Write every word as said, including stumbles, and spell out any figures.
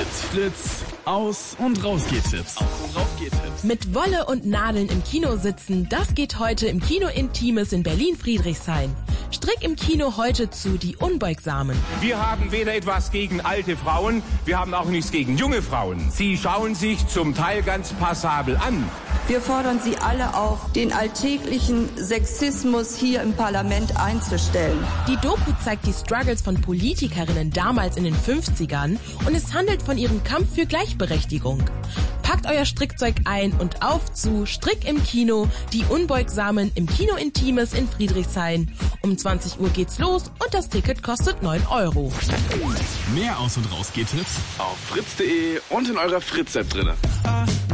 Fritz, Aus- und Rausgehtipps. Aus- und Rausgehtipps. Mit Wolle und Nadeln im Kino sitzen, das geht heute im Kino Intimes in Berlin-Friedrichshain. Strick im Kino heute zu Die Unbeugsamen. Wir haben weder etwas gegen alte Frauen, wir haben auch nichts gegen junge Frauen. Sie schauen sich zum Teil ganz passabel an. Wir fordern Sie alle auf, den alltäglichen Sexismus hier im Parlament einzustellen. Die Doku zeigt die Struggles von Politikerinnen damals in den fünfzigern und es handelt von ihrem Kampf für Gleichberechtigung. Packt euer Strickzeug ein und auf zu Strick im Kino, Die Unbeugsamen im Kino Intimes in Friedrichshain. Um zwanzig Uhr geht's los und das Ticket kostet neun Euro. Mehr Aus- und Rausgehtipps auf fritz punkt de und in eurer Fritz-App drinne.